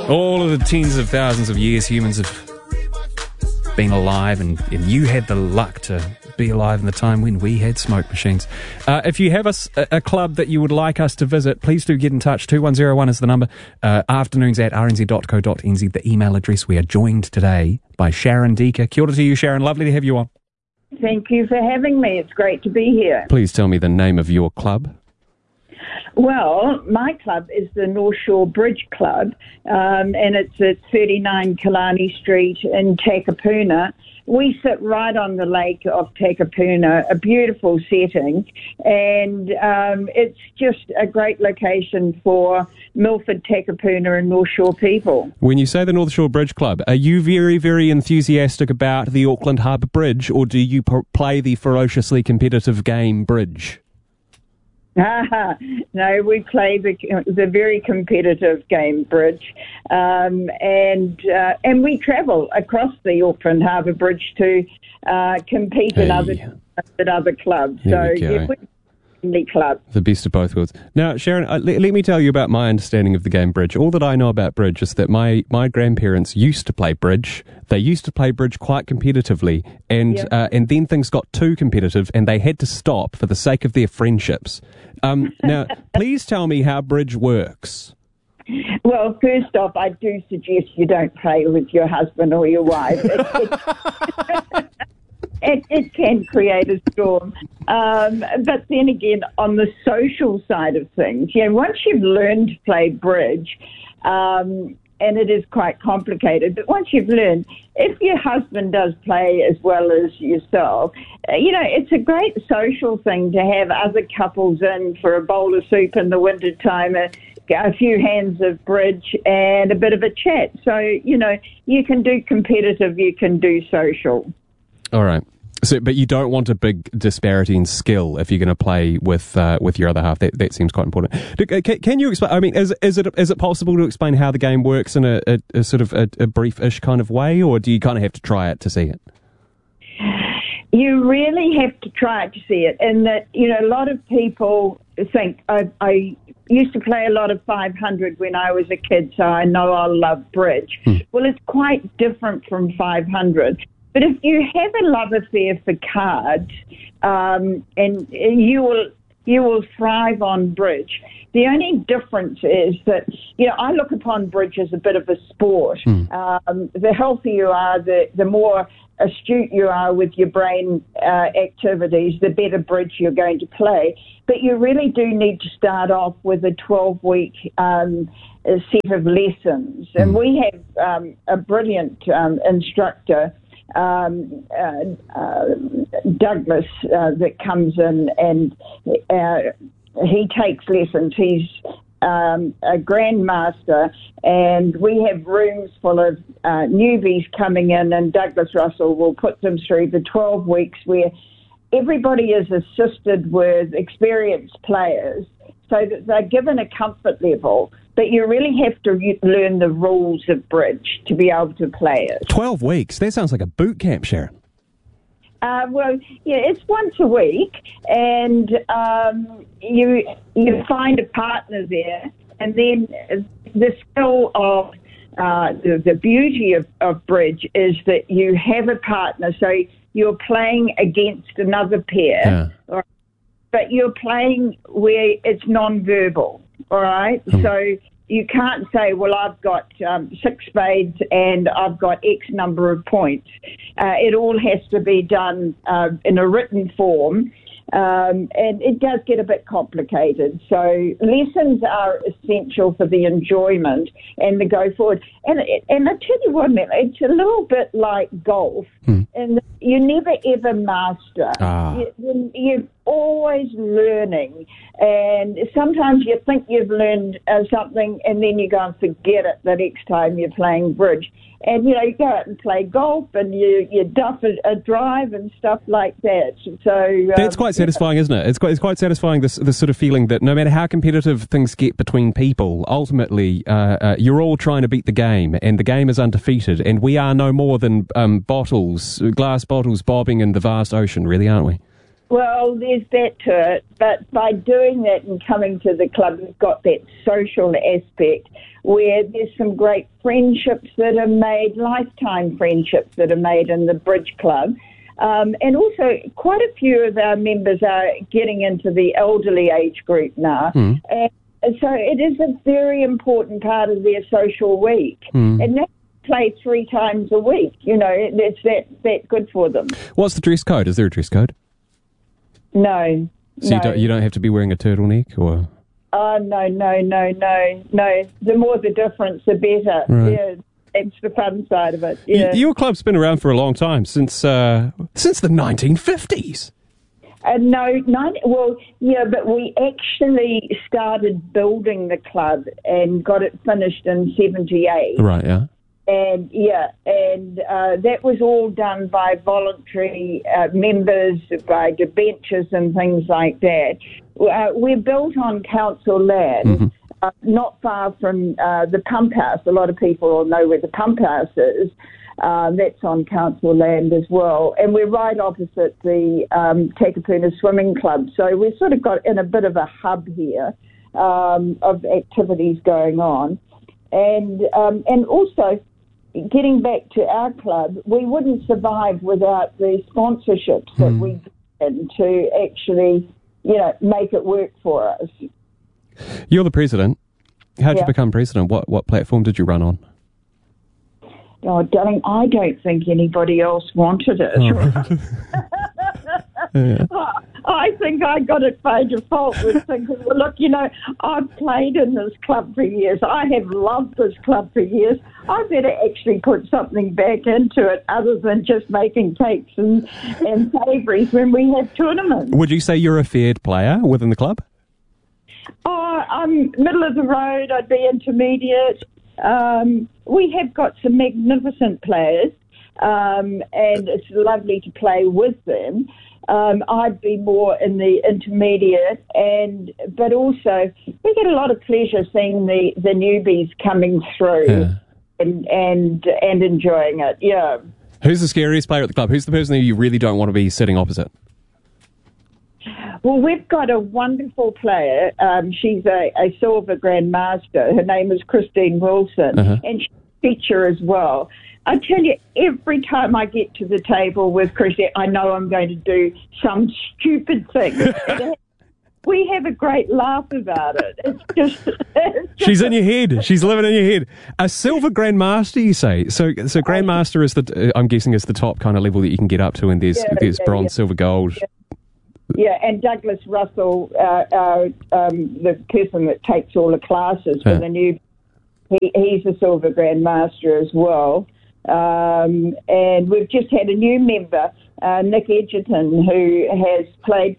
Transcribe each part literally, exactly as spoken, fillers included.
All of the tens of thousands of years humans have been alive, and, and you had the luck to be alive in the time when we had smoke machines. Uh, if you have a, a club that you would like us to visit, please do get in touch. two one zero one is the number. Uh, afternoons at r n z dot co dot n z, the email address. We are joined today by Sharon Deaker. Kia ora to you, Sharon. Lovely to have you on. Thank you for having me. It's great to be here. Please tell me the name of your club. Well, my club is the North Shore Bridge Club, um, and it's at thirty-nine Killarney Street in Takapuna. We sit right on the lake of Takapuna, a beautiful setting, and um, it's just a great location for Milford, Takapuna and North Shore people. When you say the North Shore Bridge Club, are you very, very enthusiastic about the Auckland Harbour Bridge, or do you p- play the ferociously competitive game bridge? No, we play the the very competitive game bridge, um, and uh, and we travel across the Auckland Harbour Bridge to uh, compete hey. in other at other clubs. There so we yeah, we're the club. The best of both worlds. Now, Sharon, uh, let, let me tell you about my understanding of the game bridge. All that I know about bridge is that my, my grandparents used to play bridge. They used to play bridge quite competitively, and Yeah. uh, and then things got too competitive, and they had to stop for the sake of their friendships. Um, now, please tell me how bridge works. Well, first off, I do suggest you don't play with your husband or your wife. It, it, it, it can create a storm. Um, but then again, on the social side of things, you know, once you've learned to play bridge, um, and it is quite complicated, but once you've learned, if your husband does play as well as yourself, uh, you know, it's a great social thing to have other couples in for a bowl of soup in the winter time, a, a few hands of bridge and a bit of a chat. So, you know, you can do competitive, you can do social. All right. So, but you don't want a big disparity in skill if you're going to play with uh, with your other half. That that seems quite important. Can, can you explain? I mean, is is it is it possible to explain how the game works in a, a, a sort of a, a brief-ish kind of way, or do you kind of have to try it to see it? You really have to try it to see it, and that, you know, a lot of people think I, I used to play a lot of five hundred when I was a kid, so I know I love bridge. Hmm. Well, it's quite different from five hundred. But if you have a love affair for cards, um, and you will you will thrive on bridge. The only difference is that, you know, I look upon bridge as a bit of a sport. Mm. Um, the healthier you are, the, the more astute you are with your brain uh, activities, the better bridge you're going to play. But you really do need to start off with a twelve-week um, set of lessons. Mm. And we have um, a brilliant um, instructor, Um, uh, uh, Douglas, uh, that comes in and uh, he takes lessons. He's um, a grandmaster, and we have rooms full of uh, newbies coming in, and Douglas Russell will put them through the twelve weeks where everybody is assisted with experienced players so that they're given a comfort level. But you really have to re- learn the rules of bridge to be able to play it. Twelve weeks? That sounds like a boot camp, Sharon. Uh, well, yeah, it's once a week, and um, you you find a partner there, and then the skill of uh, the, the beauty of, of bridge is that you have a partner, so you're playing against another pair, yeah. or, but you're playing where it's non-verbal. All right, mm. so you can't say, well, I've got um, six spades and I've got X number of points. Uh, it all has to be done uh, in a written form, um, and it does get a bit complicated. So lessons are essential for the enjoyment and the go forward. And and I tell you what, it's a little bit like golf, mm. and you never ever master. Ah. You, you're always learning, and sometimes you think you've learned uh, something, and then you go and forget it the next time you're playing bridge. And, you know, you go out and play golf, and you, you duff a, a drive and stuff like that. So um, that's quite satisfying, isn't it? It's quite, it's quite satisfying, this, this sort of feeling that no matter how competitive things get between people, ultimately uh, uh, you're all trying to beat the game, and the game is undefeated, and we are no more than um, bottles, glass bottles bobbing in the vast ocean, really, aren't we? Well, there's that to it, but by doing that and coming to the club, we've got that social aspect where there's some great friendships that are made, lifetime friendships that are made in the Bridge Club. Um, and also, quite a few of our members are getting into the elderly age group now. Mm. And so it is a very important part of their social week. Mm. And they play three times a week. You know, it's that, that good for them. What's the dress code? Is there a dress code? No. So no. you don't, you don't have to be wearing a turtleneck or? Oh, no, no, no, no, no. The more the difference, the better. Right. Yeah, it's the fun side of it. Yeah. Y- your club's been around for a long time, since uh, since the nineteen fifties. Uh, no, nine, well, yeah, but we actually started building the club and got it finished in seventy-eight. Right, yeah. And, yeah, and uh, that was all done by voluntary uh, members, by debentures and things like that. Uh, we're built on council land, mm-hmm. uh, not far from uh, the pump house. A lot of people all know where the pump house is. Uh, that's on council land as well. And we're right opposite the um, Takapuna Swimming Club. So we've sort of got in a bit of a hub here um, of activities going on. And um, and also, getting back to our club, we wouldn't survive without the sponsorships that mm. we did to actually, you know, make it work for us. You're the president. How did yeah. you become president? What what platform did you run on? Oh, darling, I don't think anybody else wanted it. Oh. yeah. I think I got it by default with thinking, well, look, you know, I've played in this club for years. I have loved this club for years. I better actually put something back into it other than just making cakes and, and savouries when we have tournaments. Would you say you're a feared player within the club? Oh, I'm middle of the road. I'd be intermediate. Um, we have got some magnificent players, um, and it's lovely to play with them. Um, I'd be more in the intermediate, and but also we get a lot of pleasure seeing the, the newbies coming through yeah. and and and enjoying it. Yeah. Who's the scariest player at the club? Who's the person who you really don't want to be sitting opposite? Well, we've got a wonderful player. Um, she's a, a silver grandmaster. Her name is Christine Wilson, uh-huh. and she's a teacher as well. I tell you, every time I get to the table with Christine, I know I'm going to do some stupid thing. We have a great laugh about it. It's just, it's just she's in your head. She's living in your head. A silver grandmaster, you say? So, so grandmaster is the. I'm guessing is the top kind of level that you can get up to, and there's yeah, there's yeah, bronze, yeah. silver, gold. Yeah. Yeah, and Douglas Russell, uh, uh, um, the person that takes all the classes for yeah. the new, he, he's a silver grandmaster as well. Um, and we've just had a new member, uh, Nick Edgerton, who has played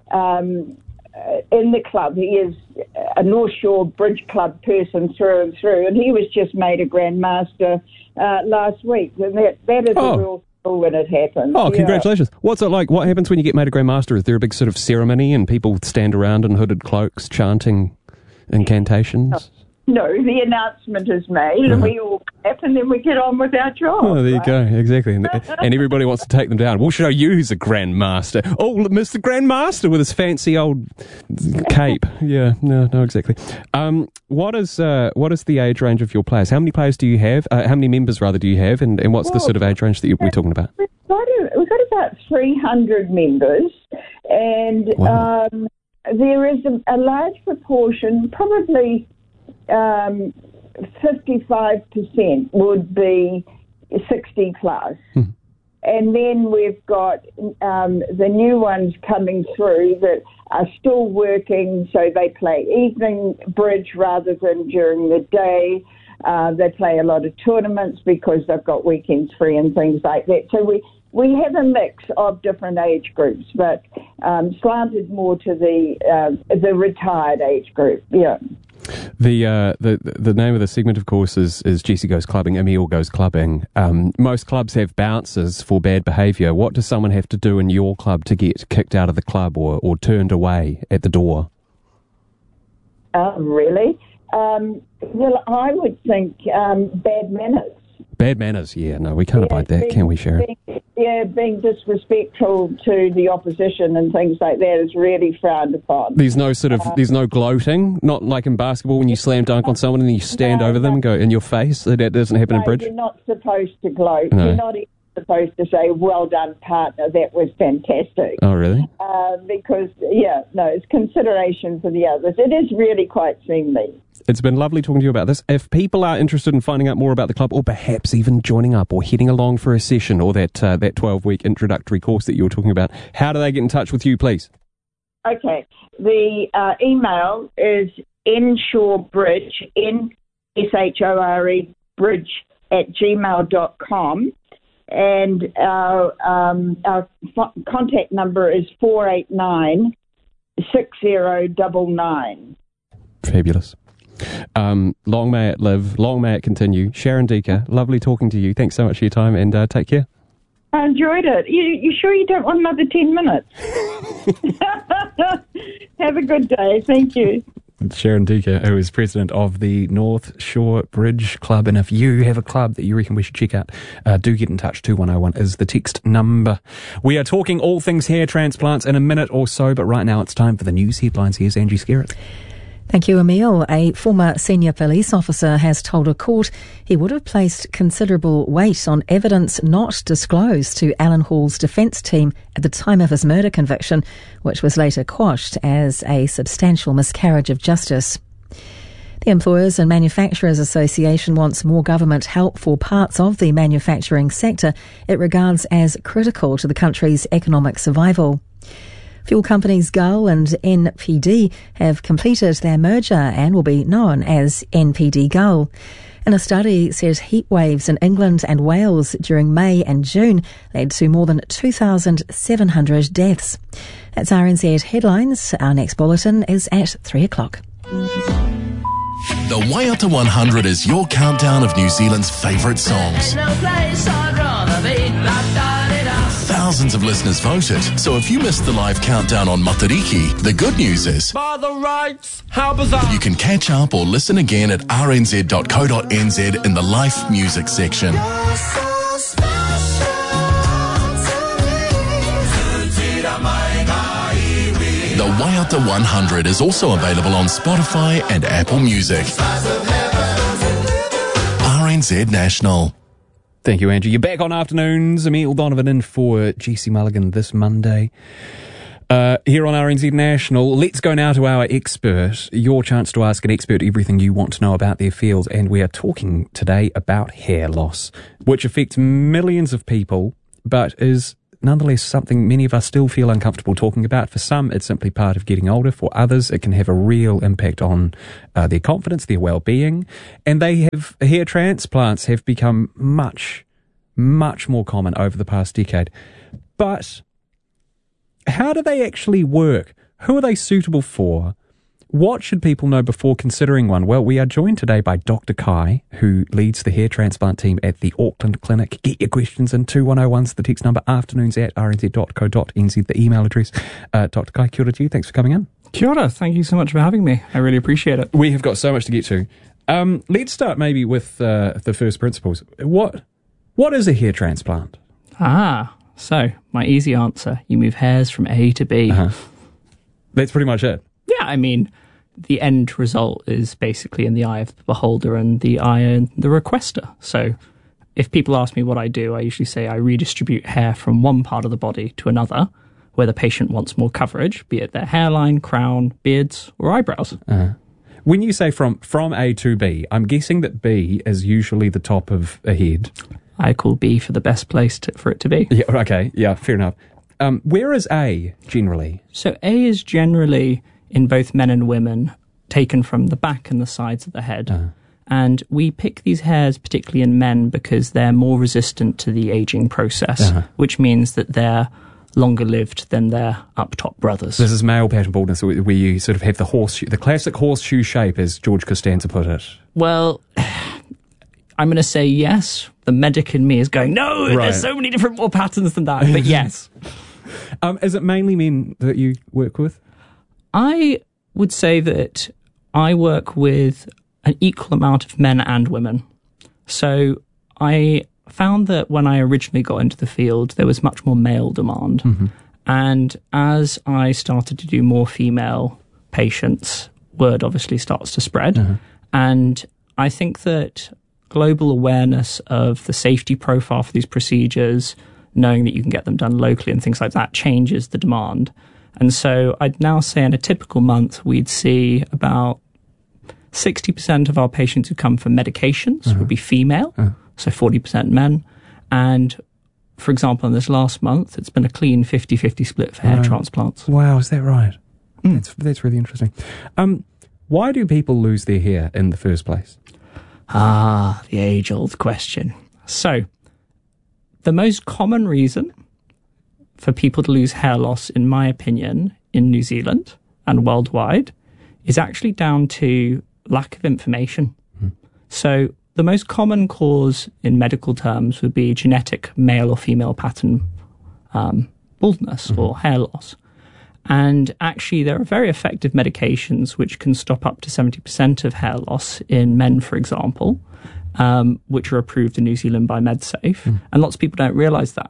um, uh, in the club. He is a North Shore Bridge Club person through and through, and he was just made a grandmaster uh, last week. And that, that is oh. a real when it happens. Oh, congratulations. Yeah. What's it like? What happens when you get made a grandmaster? Is there a big sort of ceremony and people stand around in hooded cloaks chanting incantations? No, the announcement is made uh-huh. and we all clap and then we get on with our job. Oh, there right? you go. Exactly. And, and everybody wants to take them down. We'll show you who's a grandmaster. Oh, Mister Grandmaster with his fancy old cape. Yeah, no, no, exactly. Um, what is uh, what is the age range of your players? How many players do you have? Uh, how many members, rather, do you have? And, and what's well, the sort of age range that you, we're talking about? We've got, a, we've got about three hundred members. And wow. um, there is a, a large proportion, probably... Um, fifty-five percent would be sixty plus. Hmm. And then we've got um, the new ones coming through that are still working, so they play evening bridge rather than during the day. Uh, they play a lot of tournaments because they've got weekends free and things like that. So we, we have a mix of different age groups, but um, slanted more to the uh, the retired age group, yeah. The uh, the the name of the segment, of course, is, is Jessie Goes Clubbing, Emil Goes Clubbing. Um, most clubs have bouncers for bad behaviour. What does someone have to do in your club to get kicked out of the club or, or turned away at the door? Oh, really? Um, well, I would think um, bad manners. Bad manners, yeah. No, we can't yeah, abide that, being, can we, Sharon? Being, yeah, being disrespectful to the opposition and things like that is really frowned upon. There's no sort of, uh, there's no gloating, not like in basketball when you slam dunk on someone and then you stand no, over them no. and go in your face. That doesn't happen no, in bridge. You're not supposed to gloat. No. You're not even supposed to say, well done, partner, that was fantastic. Oh, really? Uh, because, yeah, no, it's consideration for the others. It is really quite seemly. It's been lovely talking to you about this. If people are interested in finding out more about the club, or perhaps even joining up or heading along for a session or that uh, that twelve-week introductory course that you were talking about, how do they get in touch with you, please? Okay. The uh, email is nshawebridge, N S H O R E, bridge, at gmail dot com. And our, um, our f- contact number is four eight nine, six zero nine nine. Fabulous. Um, long may it live, long may it continue. Sharon Deaker, lovely talking to you. Thanks so much for your time, and uh, take care. I enjoyed it. You, you sure you don't want another ten minutes? Have a good day. Thank you. Sharon Deaker, who is president of the North Shore Bridge Club. And if you have a club that you reckon we should check out, uh, do get in touch. two one oh one is the text number. We are talking all things hair transplants in a minute or so, but right now it's time for the news headlines. Here's Angie Skerritt. Thank you, Emil. A former senior police officer has told a court he would have placed considerable weight on evidence not disclosed to Alan Hall's defence team at the time of his murder conviction, which was later quashed as a substantial miscarriage of justice. The Employers and Manufacturers Association wants more government help for parts of the manufacturing sector it regards as critical to the country's economic survival. Fuel companies Gull and N P D have completed their merger and will be known as N P D Gull. And a study says heat waves in England and Wales during May and June led to more than two thousand seven hundred deaths. That's R N Z Headlines. Our next bulletin is at three o'clock. The Waiata one hundred is your countdown of New Zealand's favourite songs. Thousands of listeners voted, so if you missed the live countdown on Matariki, the good news is by the rights, how bizarre. You can catch up or listen again at r n z dot co dot n z in the Life Music section. The Waiata one hundred is also available on Spotify and Apple Music. R N Z National. Thank you, Andrew. You're back on Afternoons. Emil Donovan in for G C Mulligan this Monday. Uh, here on R N Z National, let's go now to our expert. Your chance to ask an expert everything you want to know about their field. And we are talking today about hair loss, which affects millions of people, but is nonetheless something many of us still feel uncomfortable talking about. For some, it's simply part of getting older. For others, it can have a real impact on uh, their confidence, their well-being. And they have hair transplants have become much, much more common over the past decade. But how do they actually work? Who are they suitable for? What should people know before considering one? Well, we are joined today by Doctor Kai, who leads the hair transplant team at the Auckland Clinic. Get your questions in. two one oh one's the text number, afternoons at r n z dot co dot n z, the email address. Uh, Doctor Kai, kia ora to you. Thanks for coming in. Kia ora. Thank you so much for having me. I really appreciate it. We have got so much to get to. Um, let's start maybe with uh, the first principles. What What is a hair transplant? Ah, so my easy answer. You move hairs from A to B. Uh-huh. That's pretty much it. Yeah, I mean, the end result is basically in the eye of the beholder and the eye of the requester. So if people ask me what I do, I usually say I redistribute hair from one part of the body to another where the patient wants more coverage, be it their hairline, crown, beards, or eyebrows. Uh-huh. When you say from, from A to B, I'm guessing that B is usually the top of a head. I call B for the best place to, for it to be. Yeah, okay, yeah, fair enough. Um, where is A, generally? So A is generally, in both men and women, taken from the back and the sides of the head. Uh-huh. And we pick these hairs, particularly in men, because they're more resistant to the aging process, uh-huh. which means that they're longer lived than their up-top brothers. This is male pattern baldness, where you sort of have the horseshoe, the classic horseshoe shape, as George Costanza put it. Well, I'm going to say yes. The medic in me is going, no, right. There's so many different more patterns than that, but yes. um, is it mainly men that you work with? I would say that I work with an equal amount of men and women. So I found that when I originally got into the field, there was much more male demand. Mm-hmm. And as I started to do more female patients, word obviously starts to spread. Mm-hmm. And I think that global awareness of the safety profile for these procedures, knowing that you can get them done locally and things like that, changes the demand. And so I'd now say in a typical month, we'd see about sixty percent of our patients who come for medications uh-huh. would be female, uh-huh. so forty percent men. And for example, in this last month, it's been a clean fifty-fifty split for hair uh, transplants. Wow, is that right? Mm. That's, that's really interesting. Um, why do people lose their hair in the first place? Ah, the age-old question. So, the most common reason for people to lose hair loss, in my opinion, in New Zealand and worldwide, is actually down to lack of information. Mm. So the most common cause in medical terms would be genetic male or female pattern um, baldness mm-hmm. or hair loss. And actually there are very effective medications which can stop up to seventy percent of hair loss in men, for example, um, which are approved in New Zealand by MedSafe. Mm. And lots of people don't realise that.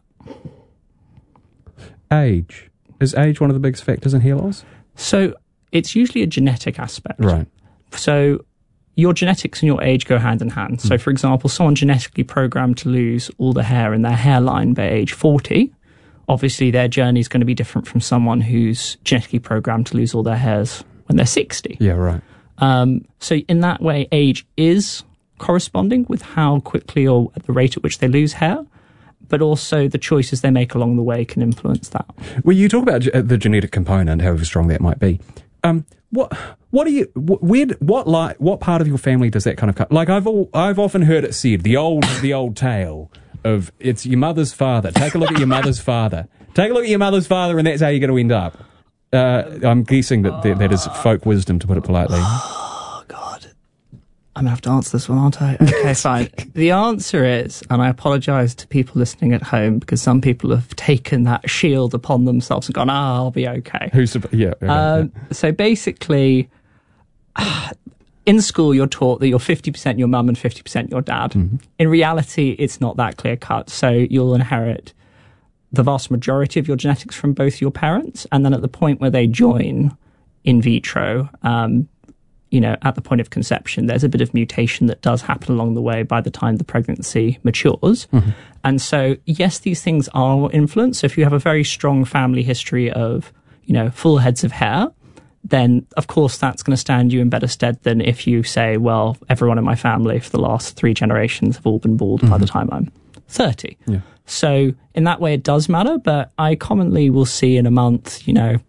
Age. Is age one of the biggest factors in hair loss? So it's usually a genetic aspect. Right. So your genetics and your age go hand in hand. Mm. So, for example, someone genetically programmed to lose all the hair in their hairline by age forty, obviously their journey is going to be different from someone who's genetically programmed to lose all their hairs when they're sixty. Yeah, right. Um, so in that way, age is corresponding with how quickly or at the rate at which they lose hair, but also the choices they make along the way can influence that. Well, you talk about the genetic component, however strong that might be. Um, what what do you where what like what part of your family does that kind of cut? Like I've all, I've often heard it said, the old the old tale of it's your mother's father. Take a look at your mother's father. Take a look at your mother's father, and that's how you're going to end up. Uh, I'm guessing that, that that is folk wisdom, to put it politely. Oh God, I'm gonna have to answer this one, aren't I? Okay, fine. The answer is, and I apologise to people listening at home because some people have taken that shield upon themselves and gone, "Ah, I'll be okay." Who's yeah? Okay, um, yeah. So basically, in school, you're taught that you're fifty percent your mum and fifty percent your dad. Mm-hmm. In reality, it's not that clear cut. So you'll inherit the vast majority of your genetics from both your parents, and then at the point where they join in vitro, um, you know, at the point of conception, there's a bit of mutation that does happen along the way by the time the pregnancy matures. Mm-hmm. And so, yes, these things are influenced. So if you have a very strong family history of, you know, full heads of hair, then of course that's going to stand you in better stead than if you say, well, everyone in my family for the last three generations have all been bald mm-hmm. by the time I'm thirty. Yeah. So in that way, it does matter. But I commonly will see in a month, you know,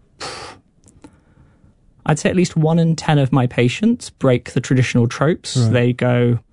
I'd say at least one in ten of my patients break the traditional tropes. Right. They go